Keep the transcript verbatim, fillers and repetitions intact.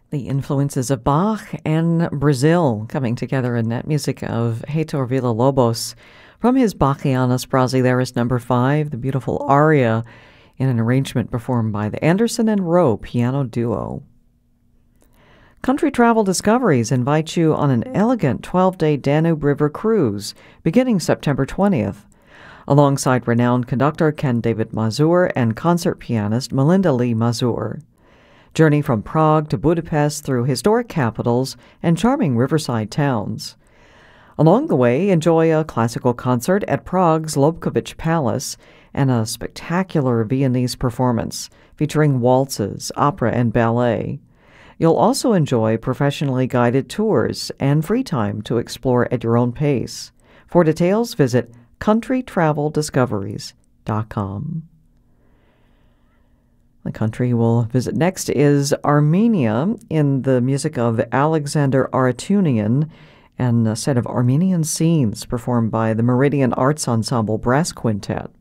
The influences of Bach and Brazil coming together in that music of Heitor Villa-Lobos. From his Bachianas Brasileiras number five, the beautiful aria in an arrangement performed by the Anderson and Rowe piano duo. Country Travel Discoveries invites you on an elegant twelve-day Danube River cruise beginning September twentieth. Alongside renowned conductor Ken David Mazur and concert pianist Melinda Lee Mazur. Journey from Prague to Budapest through historic capitals and charming riverside towns. Along the way, enjoy a classical concert at Prague's Lobkowicz Palace and a spectacular Viennese performance featuring waltzes, opera, and ballet. You'll also enjoy professionally guided tours and free time to explore at your own pace. For details, visit country travel discoveries dot com. The country we'll visit next is Armenia in the music of Alexander Aratunian and a set of Armenian scenes performed by the Meridian Arts Ensemble Brass Quintet.